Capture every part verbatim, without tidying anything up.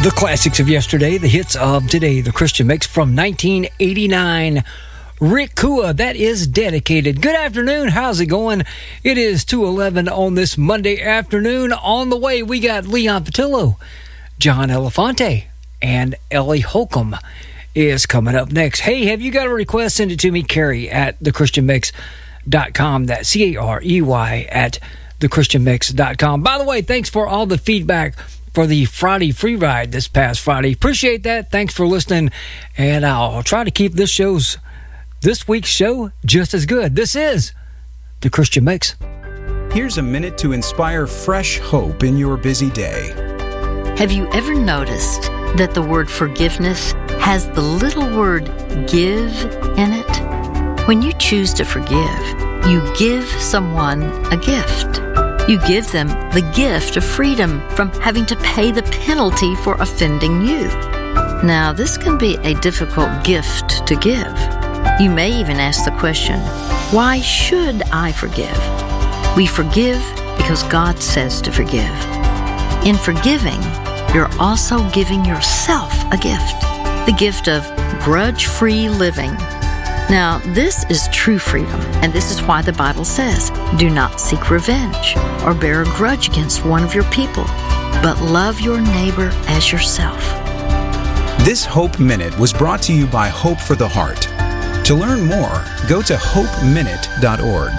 The classics of yesterday, the hits of today, the Christian Mix from nineteen eighty-nine. Rick Kua, that is dedicated. Good afternoon. How's it going? It is two eleven on this Monday afternoon. On the way, we got Leon Patillo, John Elefante, and Ellie Holcomb is coming up next. Hey, have you got a request? Send it to me, Carey at the christian mix dot com. That's C A R E Y at the christian mix dot com. By the way, thanks for all the feedback for the Friday free ride this past Friday. Appreciate that. Thanks for listening. And I'll try to keep this show's this week's show just as good. This is the Christian Mix. Here's a minute to inspire fresh hope in your busy day. Have you ever noticed that the word forgiveness has the little word give in it? When you choose to forgive, you give someone a gift. You give them the gift of freedom from having to pay the penalty for offending you. Now, this can be a difficult gift to give. You may even ask the question, why should I forgive? We forgive because God says to forgive. In forgiving, you're also giving yourself a gift, the gift of grudge-free living. Now, this is true freedom, and this is why the Bible says, do not seek revenge or bear a grudge against one of your people, but love your neighbor as yourself. This Hope Minute was brought to you by Hope for the Heart. To learn more, go to hope minute dot org.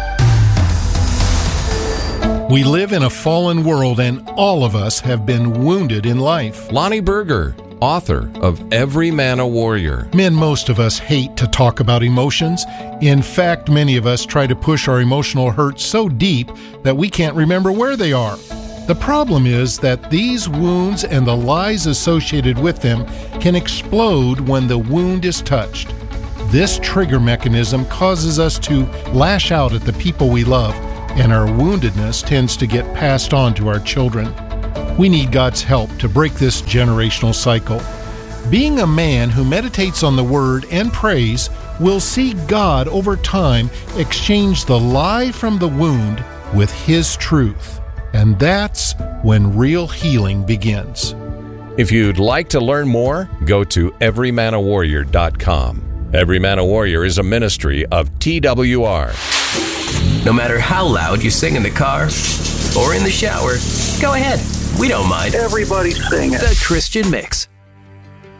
We live in a fallen world, and all of us have been wounded in life. Lonnie Berger, author of Every Man a Warrior. Men, most of us hate to talk about emotions. In fact, many of us try to push our emotional hurts so deep that we can't remember where they are. The problem is that these wounds and the lies associated with them can explode when the wound is touched. This trigger mechanism causes us to lash out at the people we love, and our woundedness tends to get passed on to our children. We need God's help to break this generational cycle. Being a man who meditates on the Word and prays will see God over time exchange the lie from the wound with His truth. And that's when real healing begins. If you'd like to learn more, go to every man a warrior dot com. Every Man a Warrior is a ministry of T W R. No matter how loud you sing in the car or in the shower, go ahead. We don't mind. Everybody sing it. The Christian Mix.